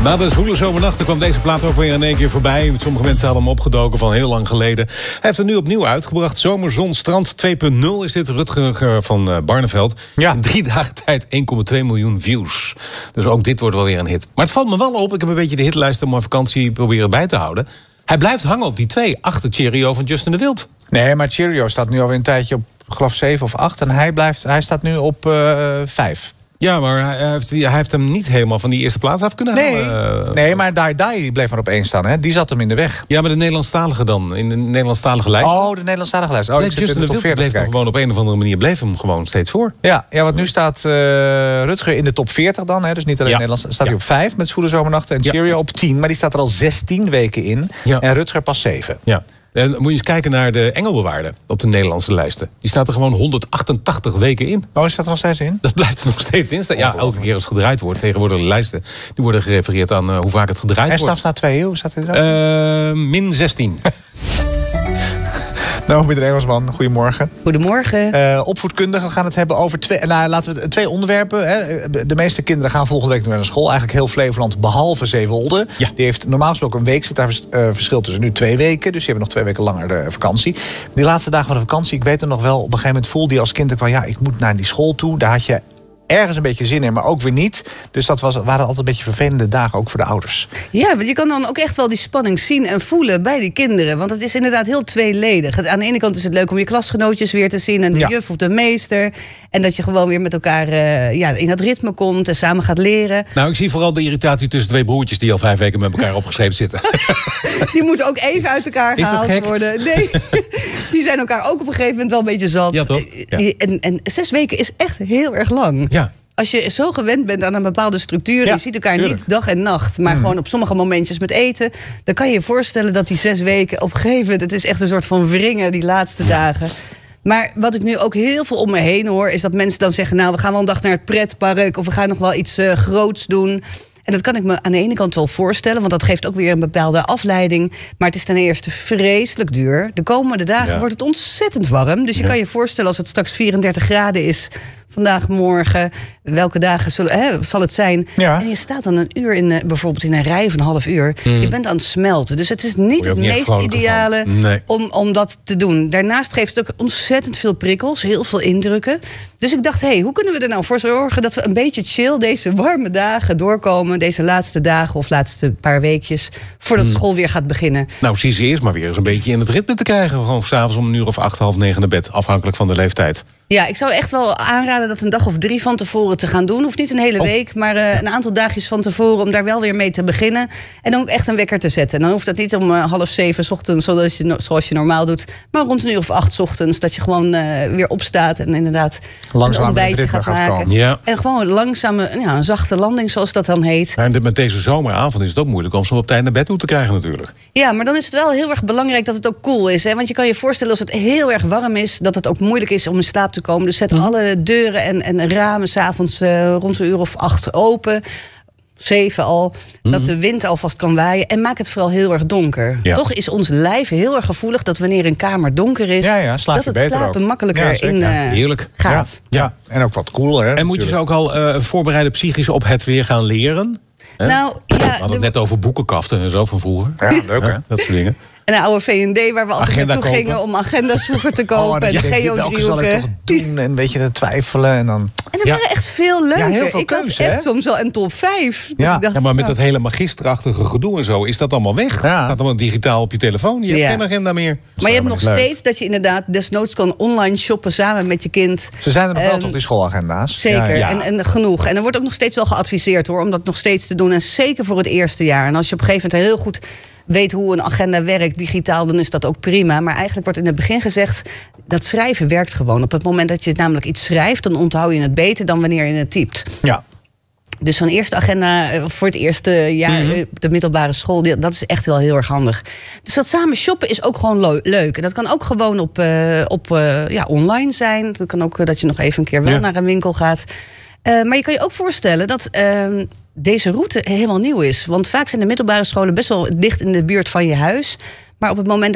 Na de zwoele zomernachten kwam deze plaat ook weer in één keer voorbij. Sommige mensen hadden hem opgedoken van heel lang geleden. Hij heeft er nu opnieuw uitgebracht. Zomerzon Strand 2.0 is dit. Rutger van Barneveld. Ja. In 3 dagen tijd 1,2 miljoen views. Dus ook dit wordt wel weer een hit. Maar het valt me wel op. Ik heb een beetje de hitlijst om mijn vakantie proberen bij te houden. Hij blijft hangen op die 2. Achter Cheerio van Justin de Wild. Nee, maar Cheerio staat nu alweer een tijdje op, geloof 7 of 8. En hij staat nu op 5. Ja, maar hij heeft hem niet helemaal van die eerste plaats af kunnen halen. Nee, maar Die bleef maar op 1 staan. Hè? Die zat hem in de weg. Ja, maar de Nederlandstalige dan? In de Nederlandstalige lijst? Oh, de Nederlandstalige lijst. Oh, nee, Justin de Wild bleef hem gewoon op een of andere manier gewoon steeds voor. Ja, want nu staat Rutger in de top 40 dan. Hè? Dus niet alleen Nederlands. Staat hij op 5 met Zwoele Zomernachten. En Cheerio op 10. Maar die staat er al 16 weken in. Ja. En Rutger pas 7. Ja. En moet je eens kijken naar de Engelbewaarde op de Nederlandse lijsten. Die staat er gewoon 188 weken in. Oh, staat er nog steeds in? Dat blijft er nog steeds in staan. Ja, elke keer als het gedraaid wordt. Tegenwoordig de lijsten die worden gerefereerd aan hoe vaak het gedraaid wordt. En straks na 2 hoe staat hij eruit? Min 16. Nou, Pieter Engelsman, goedemorgen. Goedemorgen. Opvoedkundigen, we gaan het hebben over twee onderwerpen. Hè. De meeste kinderen gaan volgende week naar school. Eigenlijk heel Flevoland, behalve Zeewolde. Ja. Die heeft normaal gesproken een week. Zit daar verschil tussen nu 2 weken. Dus die hebben nog 2 weken langer de vakantie. Die laatste dagen van de vakantie, ik weet er nog wel, op een gegeven moment voelde je als kind ook wel, ja, ik moet naar die school toe. Daar had je ergens een beetje zin in, maar ook weer niet. Dus dat waren altijd een beetje vervelende dagen, ook voor de ouders. Ja, want je kan dan ook echt wel die spanning zien en voelen bij die kinderen. Want het is inderdaad heel tweeledig. Aan de ene kant is het leuk om je klasgenootjes weer te zien en de juf of de meester. En dat je gewoon weer met elkaar in het ritme komt en samen gaat leren. Nou, ik zie vooral de irritatie tussen 2 broertjes die al 5 weken met elkaar opgeschreven zitten. Die moeten ook even uit elkaar gehaald worden. Nee, die zijn elkaar ook op een gegeven moment wel een beetje zat. Ja, toch? Ja. En 6 weken is echt heel erg lang. Ja. Als je zo gewend bent aan een bepaalde structuur, je ziet elkaar niet dag en nacht, maar gewoon op sommige momentjes met eten, dan kan je je voorstellen dat die 6 weken op een gegeven moment, het is echt een soort van wringen die laatste dagen. Maar wat ik nu ook heel veel om me heen hoor, is dat mensen dan zeggen, nou, we gaan wel een dag naar het pretpark of we gaan nog wel iets groots doen. En dat kan ik me aan de ene kant wel voorstellen, want dat geeft ook weer een bepaalde afleiding. Maar het is ten eerste vreselijk duur. De komende dagen wordt het ontzettend warm. Dus je kan je voorstellen als het straks 34 graden is, vandaag, morgen, welke dagen zal het zijn. Ja. En je staat dan een uur bijvoorbeeld in een rij of een half uur. Je bent aan het smelten. Dus het is niet het meest ideale om dat te doen. Daarnaast geeft het ook ontzettend veel prikkels, heel veel indrukken. Dus ik dacht, hoe kunnen we er nou voor zorgen dat we een beetje chill deze warme dagen doorkomen, deze laatste dagen of laatste paar weekjes, voordat school weer gaat beginnen. Nou, zie ze eerst maar weer eens een beetje in het ritme te krijgen. Gewoon 's avonds om een uur of 8, half 9 naar bed, afhankelijk van de leeftijd. Ja, ik zou echt wel aanraden dat een dag of 3 van tevoren te gaan doen. Hoeft niet een hele week, maar een aantal dagjes van tevoren om daar wel weer mee te beginnen. En dan ook echt een wekker te zetten. En dan hoeft dat niet om 6:30 's ochtends, zoals je normaal doet, maar rond een uur of 8 's ochtends, dat je gewoon weer opstaat en inderdaad langzaam een ontbijtje gaat maken. Ja. En gewoon langzaam een zachte landing, zoals dat dan heet. En met deze zomeravond is het ook moeilijk om ze op tijd naar bed toe te krijgen natuurlijk. Ja, maar dan is het wel heel erg belangrijk dat het ook koel is. Hè? Want je kan je voorstellen als het heel erg warm is, dat het ook moeilijk is om in slaap te komen. Dus zet alle deuren en ramen 's avonds rond een uur of 8 open. 7 al, dat de wind alvast kan waaien. En maak het vooral heel erg donker. Ja. Toch is ons lijf heel erg gevoelig dat wanneer een kamer donker is, dat het slapen makkelijker Heerlijk. gaat. Ja, en ook wat koeler. En moet je ze ook al voorbereiden psychisch op het weer gaan leren? Nou, we hadden het net over boekenkaften en zo van vroeger. Ja, leuk hè? Dat soort dingen. En de oude V&D waar we altijd naartoe gingen om agenda's vroeger te kopen. En de geodriehoeken. Zal ik toch doen? En een beetje twijfelen. En er waren echt veel leuke. Ja, heel veel ik had echt soms wel een top 5. Ja. Maar met dat hele magisterachtige gedoe en zo, is dat allemaal weg? Ja. Staat allemaal digitaal op je telefoon. Je hebt geen agenda meer. Maar je hebt nog steeds dat je inderdaad desnoods kan online shoppen samen met je kind. Ze zijn er nog wel, toch, die schoolagenda's? Zeker, en genoeg. En er wordt ook nog steeds wel geadviseerd hoor, om dat nog steeds te doen. En zeker voor het eerste jaar. En als je op een gegeven moment heel goed weet hoe een agenda werkt digitaal, dan is dat ook prima. Maar eigenlijk wordt in het begin gezegd, dat schrijven werkt gewoon. Op het moment dat je namelijk iets schrijft, dan onthoud je het beter dan wanneer je het typt. Ja. Dus zo'n eerste agenda voor het eerste jaar, de middelbare school, dat is echt wel heel erg handig. Dus dat samen shoppen is ook gewoon leuk. En dat kan ook gewoon op online zijn. Dat kan ook dat je nog even een keer wel naar een winkel gaat. Maar je kan je ook voorstellen dat deze route helemaal nieuw is. Want vaak zijn de middelbare scholen best wel dicht in de buurt van je huis. Maar op het moment